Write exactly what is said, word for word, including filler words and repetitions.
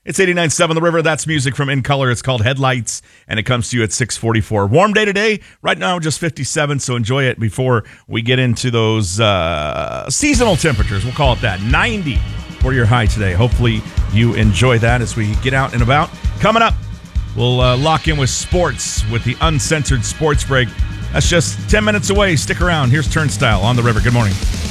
It's eighty-nine point seven The River. That's music from In Color. It's called Headlights, and it comes to you at six forty-four. Warm day today. Right now, just fifty-seven, so enjoy it before we get into those uh, seasonal temperatures. We'll call it that. ninety for your high today. Hopefully, you enjoy that as we get out and about. Coming up, we'll uh, lock in with sports with the Uncensored Sports Break. That's just ten minutes away. Stick around. Here's Turnstile on The River. Good morning.